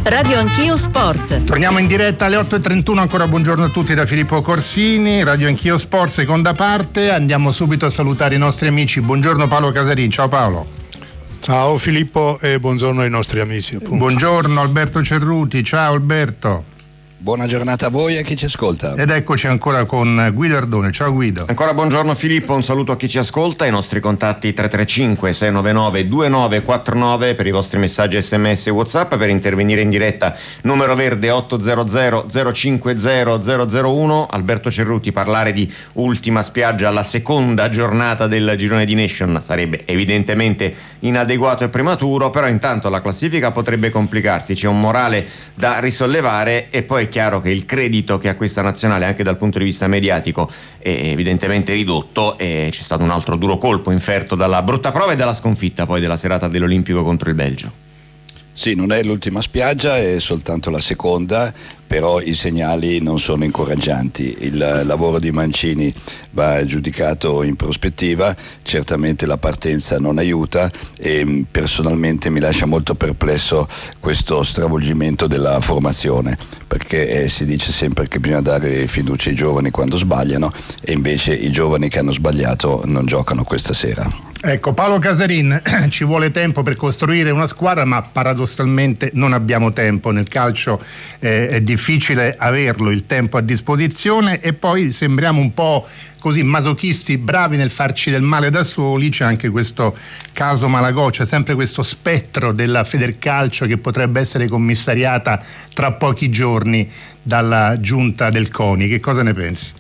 Radio Anch'io Sport. Torniamo in diretta alle 8:31, ancora buongiorno a tutti da Filippo Corsini, Radio Anch'io Sport, seconda parte. Andiamo subito a salutare i nostri amici. Buongiorno Paolo Casarin, ciao Paolo. Ciao Filippo e buongiorno ai nostri amici. Appunto. Buongiorno Alberto Cerruti, ciao Alberto. Buona giornata a voi e a chi ci ascolta. Ed eccoci ancora con Guido Ardone. Ciao Guido. Ancora buongiorno Filippo, un saluto a chi ci ascolta. I nostri contatti 335 699 2949 per i vostri messaggi SMS e WhatsApp, per intervenire in diretta numero verde 800 050 001. Alberto Cerruti, parlare di ultima spiaggia alla seconda giornata del girone di Nation sarebbe evidentemente inadeguato e prematuro, però intanto la classifica potrebbe complicarsi, c'è un morale da risollevare e poi è chiaro che il credito che ha questa nazionale anche dal punto di vista mediatico è evidentemente ridotto e c'è stato un altro duro colpo inferto dalla brutta prova e dalla sconfitta poi della serata dell'Olimpico contro il Belgio. Sì, non è l'ultima spiaggia, è soltanto la seconda, però i segnali non sono incoraggianti. Il lavoro di Mancini va giudicato in prospettiva, certamente la partenza non aiuta e personalmente mi lascia molto perplesso questo stravolgimento della formazione, perché si dice sempre che bisogna dare fiducia ai giovani quando sbagliano e invece i giovani che hanno sbagliato non giocano questa sera. Ecco, Paolo Casarin, ci vuole tempo per costruire una squadra, ma paradossalmente non abbiamo tempo. Nel calcio è difficile averlo, il tempo a disposizione, e poi sembriamo un po' così masochisti, bravi nel farci del male da soli. C'è anche questo caso Malagò, c'è sempre questo spettro della Federcalcio che potrebbe essere commissariata tra pochi giorni dalla giunta del CONI. Che cosa ne pensi?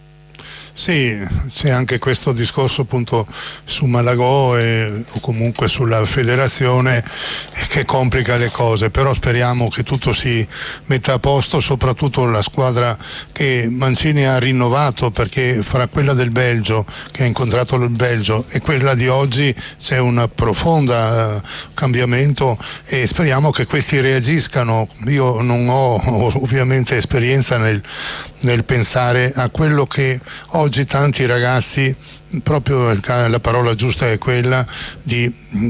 Sì, c'è anche questo discorso appunto su Malagò o comunque sulla federazione che complica le cose, però speriamo che tutto si metta a posto, soprattutto la squadra che Mancini ha rinnovato, perché fra quella del Belgio, che ha incontrato il Belgio, e quella di oggi c'è un profondo cambiamento e speriamo che questi reagiscano. Io non ho ovviamente esperienza nel pensare a quello che oggi tanti ragazzi, proprio la parola giusta è quella di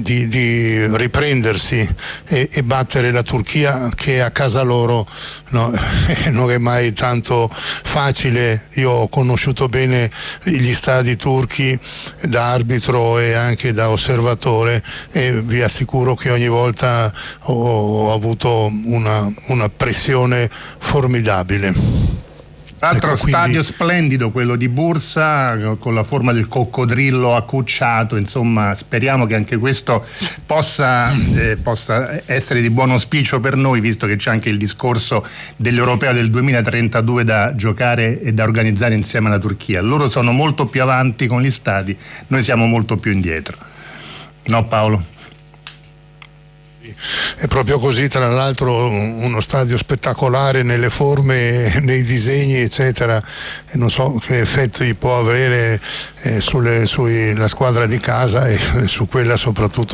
riprendersi e battere la Turchia, che a casa loro non è mai tanto facile. Io ho conosciuto bene gli stadi turchi da arbitro e anche da osservatore e vi assicuro che ogni volta ho avuto una pressione formidabile. Altro stadio splendido, quello di Bursa, con la forma del coccodrillo accucciato. Insomma, speriamo che anche questo possa essere di buon auspicio per noi, visto che c'è anche il discorso dell'Europeo del 2032 da giocare e da organizzare insieme alla Turchia. Loro sono molto più avanti con gli stadi, noi siamo molto più indietro. No, Paolo? È proprio così, tra l'altro uno stadio spettacolare nelle forme, nei disegni eccetera, e non so che effetti può avere sulla squadra di casa e su quella soprattutto